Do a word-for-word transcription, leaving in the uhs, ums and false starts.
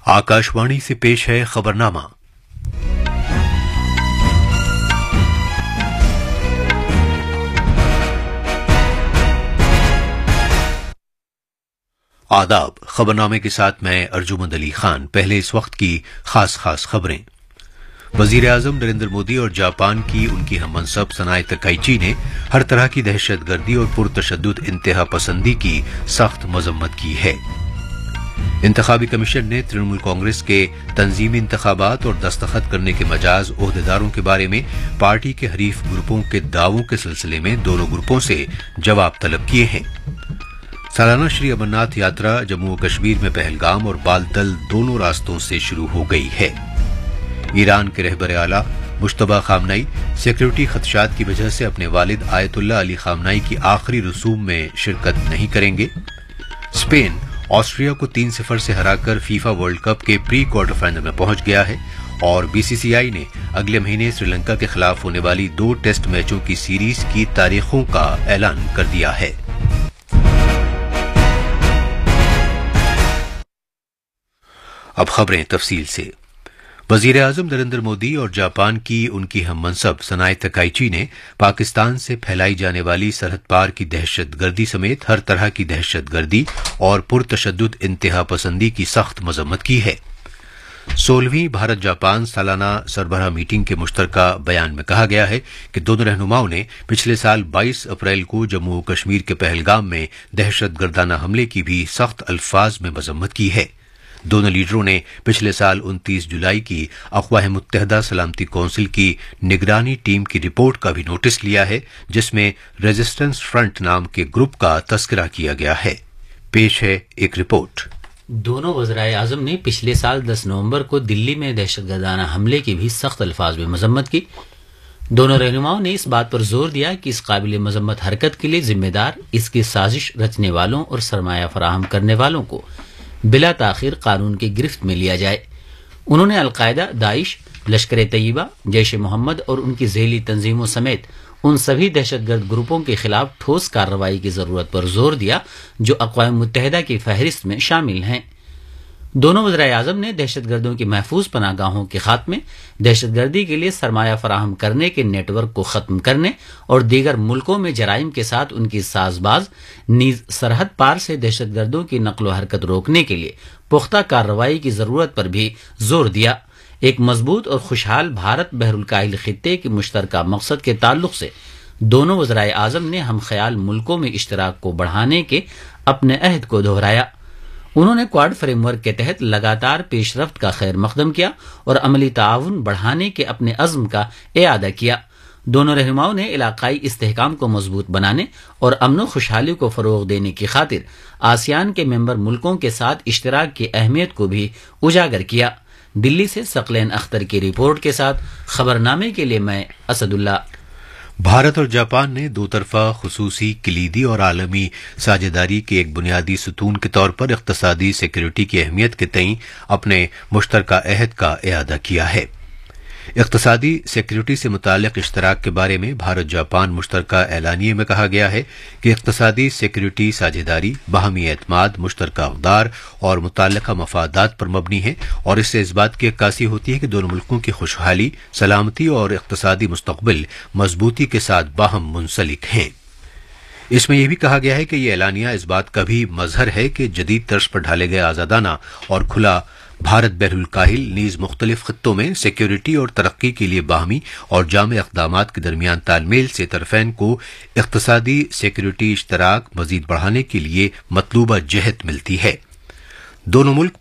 आकाशवाणी से पेश है खबरनामा। आदाब। खबरनामे के साथ मैं अर्जुमंद अली खान। पहले इस वक्त की खास खास खबरें। वजीर आजम नरेंद्र मोदी और जापान की उनकी हम मनसब सनाए तकाइची ने हर तरह की दहशतगर्दी और पुरतशद्दुद इंतहा पसंदी की सख्त मजम्मत की है। इंतखाबी कमीशन ने तृणमूल कांग्रेस के तंजीमी इंतखाबात और दस्तखत करने के मजाज ओहदेदारों के बारे में पार्टी के हरीफ ग्रुपों के दावों के सिलसिले में दोनों ग्रुपों से जवाब तलब किए हैं। सालाना श्री अमरनाथ यात्रा जम्मू और कश्मीर में पहलगाम और बालतल दोनों रास्तों से शुरू हो गई है। ईरान के रहबर आला मुश्तबा खामनाई सिक्योरिटी खदशात की वजह से अपने वालिद आयतुल्लाह अली खामनाई की आखिरी रसूम में शिरकत नहीं करेंगे। स्पेन ऑस्ट्रिया को तीन सिफर से हराकर फीफा वर्ल्ड कप के प्री क्वार्टर फाइनल में पहुंच गया है और बीसीसीआई ने अगले महीने श्रीलंका के खिलाफ होने वाली दो टेस्ट मैचों की सीरीज की तारीखों का ऐलान कर दिया है। अब खबरें तफसील से। वजीर आजम नरेंद्र मोदी और जापान की उनकी हम मनसब सनाए तकाइची ने पाकिस्तान से फैलाई जाने वाली सरहद पार की दहशतगर्दी समेत हर तरह की दहशतगर्दी और पुरतशद्दुद इंतहा पसंदी की सख्त मजम्मत की है। सोलहवीं भारत जापान सालाना सरबराह मीटिंग के मुश्तरका बयान में कहा गया है कि दोनों रहनुमाओं ने पिछले साल बाईस अप्रैल को जम्मू कश्मीर के पहलगाम में दहशतगर्दाना हमले की भी सख्त अल्फाज में मजम्मत की है। दोनों लीडरों ने पिछले साल उनतीस जुलाई की अक़वाम मुत्तहिदा सलामती कौंसिल की निगरानी टीम की रिपोर्ट का भी नोटिस लिया है, जिसमें रेजिस्टेंस फ्रंट नाम के ग्रुप का तस्करा किया गया है। पेश है एक रिपोर्ट। दोनों वज़राए आज़म ने पिछले साल दस नवंबर को दिल्ली में दहशतगर्दाना हमले की भी सख्त अल्फाज में मजम्मत की। दोनों रहनुमाओं ने इस बात पर जोर दिया कि इस काबिल मजम्मत हरकत के लिए जिम्मेदार इसकी साजिश रचने वालों और सरमाया फराहम करने वालों को बिला ताखिर कानून की गिरफ्त में लिया जाए। उन्होंने अलकायदा, दाइश, लश्कर तैयबा, जैश मोहम्मद और उनकी ज़ेली तंजीमों समेत उन सभी दहशतगर्द ग्रुपों के खिलाफ ठोस कार्रवाई की जरूरत पर जोर दिया जो अक़वाम मुत्तहिदा की फहरिस्त में शामिल हैं। दोनों वज़राए आज़म ने दहशतगर्दों की महफूज पनाहगाहों के खात्मे, दहशतगर्दी के लिए सरमाया फराहम करने के नेटवर्क को ख़त्म करने और दीगर मुल्कों में जराइम के साथ उनकी साजबाज नीज सरहद पार से दहशतगर्दों की नकलो हरकत रोकने के लिए पुख्ता कार्रवाई की ज़रूरत पर भी जोर दिया। एक मजबूत और खुशहाल भारत बहरुल काहिल खित्ते के मुश्तरका मकसद के ताल्लुक से दोनों वज़राए आज़म ने हम ख्याल मुल्कों में इश्तराक को बढ़ाने के अपने अहद को दोहराया। उन्होंने क्वाड फ्रेमवर्क के तहत लगातार पेशरफ्त का खैर मकदम किया और अमली ताउन बढ़ाने के अपने अज़्म का इआदा किया। दोनों रहनुमाओं ने इलाकाई इस्तेहकाम को मजबूत बनाने और अमन खुशहाली को फरोग देने की खातिर आसियान के मेंबर मुल्कों के साथ इश्तराक की अहमियत को भी उजागर किया। दिल्ली से सकलैन अख्तर की रिपोर्ट के साथ खबरनामे के लिए मैं असदुल्ला। भारत और जापान ने दो तरफा खुसूसी, किलीदी और आलमी साझेदारी के एक बुनियादी सतून के तौर पर इक़्तिसादी सिक्योरिटी की अहमियत के तईं अपने मुश्तरका अहद का इआदा किया है। इक़्तिसादी सिक्योरिटी से मुताल्लिक़ इश्तराक के बारे में भारत जापान मुश्तरका एलानिये में कहा गया है कि इक़्तिसादी सिक्योरिटी साझेदारी बाहमी एतमाद, मुश्तरका अक़दार और मुतल्लिक़ा मफादात पर मबनी है और इससे इस बात की अक्कासी होती है कि दोनों मुल्कों की खुशहाली, सलामती और इक़्तिसादी मुस्तक़बिल मजबूती के साथ बाहम मुंसलिक हैं। इसमें यह भी कहा गया है कि यह एलानिया इस बात का भी मजहर है कि जदीद तर्ज पर ढाले गए आज़ादाना और खुला भारत बहरुल काहिल नीज मुख्तलिफ खित्तों में सिक्योरिटी और तरक्की के लिए बाहमी और जामे इक़दामात के दरमियान तालमेल से तरफ़ैन को इक़्तिसादी सिक्योरिटी इश्तराक मज़ीद बढ़ाने के लिए मतलूबा जहद मिलती है। दोनों मुल्क